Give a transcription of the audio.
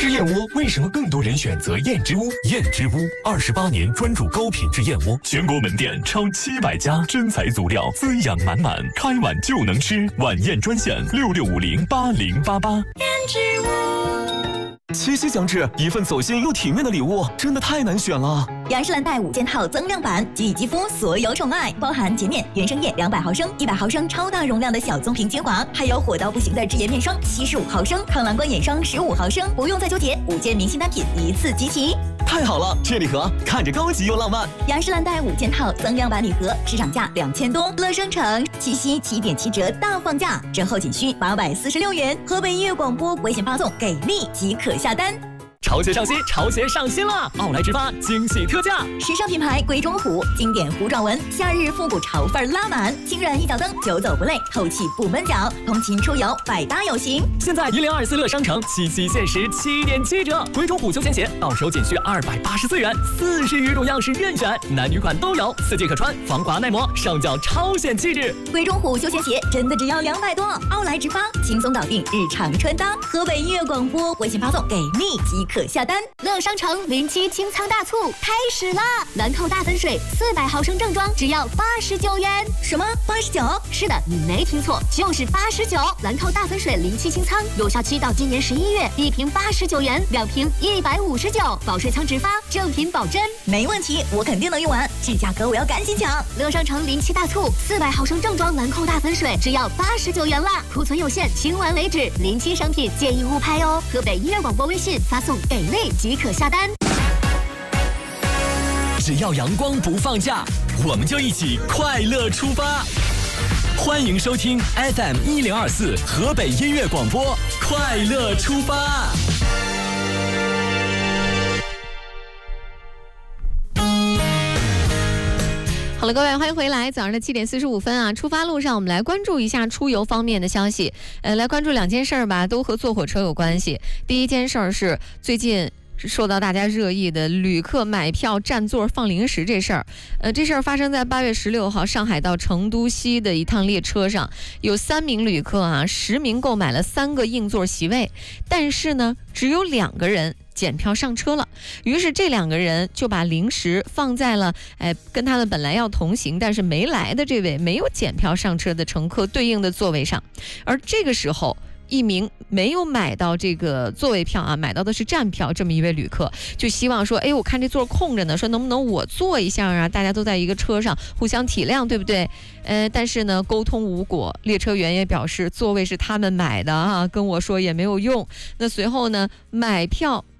吃燕窝为什么更多人选择燕之屋？ 燕之屋28年专注高品质燕窝，全国门店超700家，真材足料，滋养满满，开碗就能吃。晚宴专线66508088。 燕之屋。 七夕将至，一份走心又体面的礼物真的太难选了。 雅诗兰黛5件套增量版，给予肌肤所有宠爱，包含洁面、原生液200毫升、100毫升超大容量的小棕瓶精华，还有火到不行的智颜面霜75毫升、抗蓝光眼霜15毫升，不用再纠结，5件明星单品一次集齐。 太好了，这礼盒看着高级又浪漫。 雅诗兰黛5件套增量版礼盒，市场价2000多，乐商城七夕7.7折大放价，折后仅需846元。河北音乐广播微信发送给力即可下单。 潮鞋上新，潮鞋上新了！奥莱直发惊喜特价， 时尚品牌贵中虎，经典糊状纹，夏日复古潮范拉满，轻软一脚蹬，久走不累，透气不闷脚，通勤出游百搭有型。 现在1024乐商城七夕限时7.7折，贵中虎休闲鞋到手仅需284元，40余种样式任选，男女款都有，4季可穿，防滑耐磨，上脚超显气质。 贵中虎休闲鞋真的只要200多，奥莱直发轻松搞定日常穿搭。河北音乐广播微信发送给力即可下单。 乐商城07清仓大促开始啦！兰蔻大粉水400毫升正装只要89元。 什么89？ 是的，你没听错，就是89。兰蔻大粉水07清仓，有效期到今年11月，1瓶89元，2瓶159，保水仓直发，正品保真。 没问题，我肯定能用完，这价格我要赶紧抢。 乐商城07大促，400毫升正装兰蔻大粉水只要89元啦，库存有限，清完为止。07商品建议勿拍哦。河北音乐广播微信发送给力即可下单。 只要阳光不放假，我们就一起快乐出发。欢迎收听 FM1024 河北音乐广播，快乐出发。 好了，各位，欢迎回来。早上的7点45分啊，出发路上我们来关注一下出游方面的消息。来关注2件事吧，都和坐火车有关系。第一件事是最近受到大家热议的旅客买票占座放零食这事儿。这事儿发生在8月16号上海到成都西的一趟列车上，有3名旅客啊实名购买了3个硬座席位，但是呢，只有2个人检票上车了，于是这2个人就把零食放在了跟他们本来要同行但是没来的这位没有检票上车的乘客对应的座位上。而这个时候，一名没有买到这个座位票啊，买到的是站票，这么一位旅客就希望说，我看这座空着呢，说能不能我坐一下啊？大家都在一个车上，互相体谅，对不对？但是呢，沟通无果，列车员也表示座位是他们买的啊，跟我说也没有用。那随后呢，买票